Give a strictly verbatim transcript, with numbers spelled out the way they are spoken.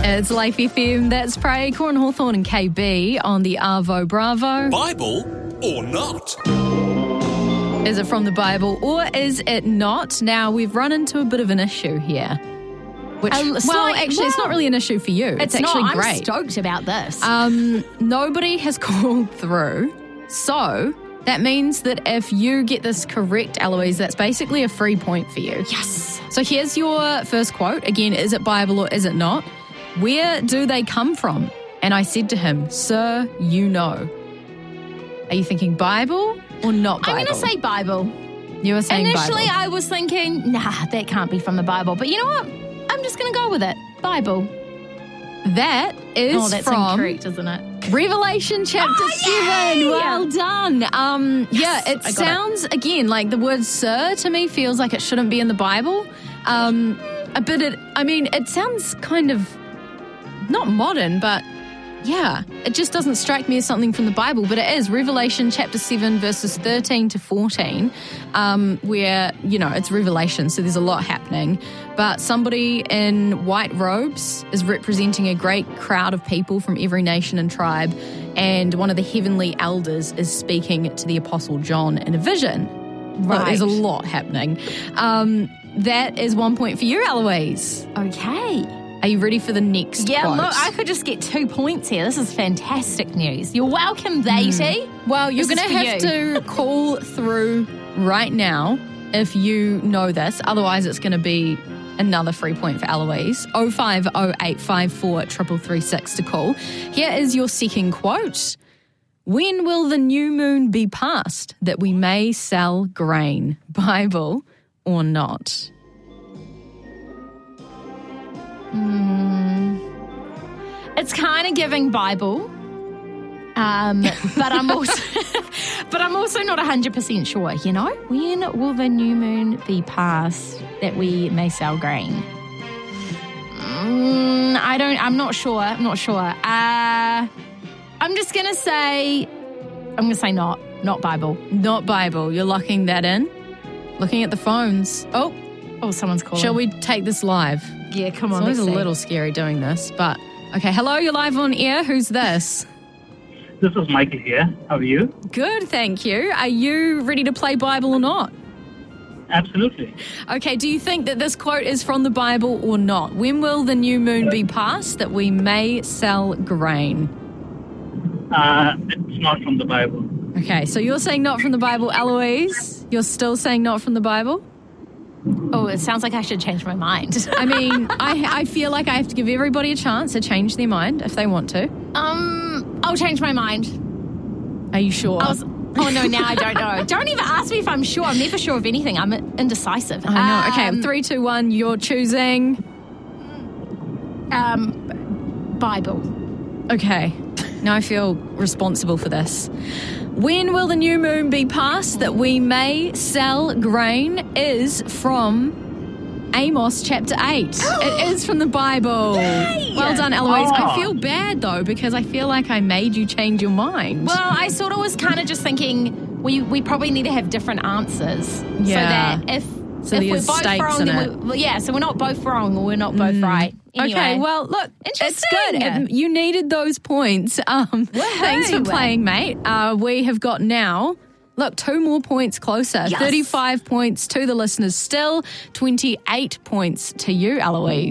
It's Life F M, that's Prey, Corin Hawthorne and K B on the Arvo Bravo. Bible or not? Is it from the Bible or is it not? Now, we've run into a bit of an issue here. Which, Um, well, slight- actually, well, it's not really an issue for you. It's, It's, actually not. great. I'm stoked about this. Um, nobody has called through. So that means that if you get this correct, Eloise, that's basically a free point for you. yes. So here's your first quote. Again, is it Bible or is it not? Where do they come from? And I said to him, sir, you know. Are you thinking Bible or not Bible? I'm going to say Bible. You were saying Initially, Bible. I was thinking, nah, that can't be from the Bible. But you know what? I'm just going to go with it. Bible. That is Oh, that's from incorrect, isn't it? Revelation chapter Oh, seven. yay! Well done. Um, Yes, yeah, it I got it. sounds, again, like the word sir to me feels like it shouldn't be in the Bible. Um, a bit, it, I mean, it sounds kind of not modern, but yeah, it just doesn't strike me as something from the Bible, but it is Revelation chapter seven, verses thirteen to fourteen, um, where, you know, it's Revelation, so there's a lot happening. But somebody in white robes is representing a great crowd of people from every nation and tribe, and one of the heavenly elders is speaking to the Apostle John in a vision. Well, there's a Right. lot happening. Um, that is one point for you, Eloise. Okay. Are you ready for the next Yeah, quote? look, I could just get two points here. This is fantastic news. You're welcome, Beatty. Well, you're This going is to for have you. to call through right now if you know this. Otherwise, it's going to be another free point for Eloise. oh five oh eight five four three three six to call. Here is your second quote. When will the new moon be passed that we may sell grain? Bible or not? It's kind of giving Bible, um, but I'm also, but I'm also not one hundred percent sure. You know, when will the new moon be passed that we may sell grain? Mm, I don't. I'm not sure. I'm not sure. Uh, I'm just gonna say. I'm gonna say not. Not Bible. Not Bible. You're locking that in? Looking at the phones. Oh, Oh, someone's calling. shall we take this live? Yeah, come It's on. always a let's see. little scary doing this, but okay. Hello, you're live on air. Who's this? This is Michael here. How are you? Good, thank you. Are you ready to play Bible or not? Absolutely. Okay, do you think that this quote is from the Bible or not? When will the new moon be passed that we may sell grain? Uh, it's not from the Bible. Okay, so you're saying not from the Bible, Eloise. You're still saying not from the Bible? Oh, it sounds like I should change my mind. I mean, I, I feel like I have to give everybody a chance to change their mind if they want to. um, I'll change my mind. Are you sure? I was, oh no, now I don't know. Don't even ask me if I'm sure. I'm never sure of anything. I'm indecisive. I know. Okay, Um, three, two, one. You're choosing. Um, Bible. Okay, now I feel responsible for this. When will the new moon be passed that we may sell grain is from Amos chapter eight. It is from the Bible. Yay! Well done, Eloise. Oh. I feel bad though because I feel like I made you change your mind. Well, I sort of was kind of just thinking we we probably need to have different answers. Yeah. So that if So if there's we're both stakes wrong, in then it. we, well, yeah. So we're not both wrong or we're not both right. Anyway. Okay, well, look, it's Interesting. good. Um, You needed those points. Um, thanks for playing, mate. Uh, we have got now, look, two more points closer. Yes. thirty-five points to the listeners still, twenty-eight points to you, Eloise.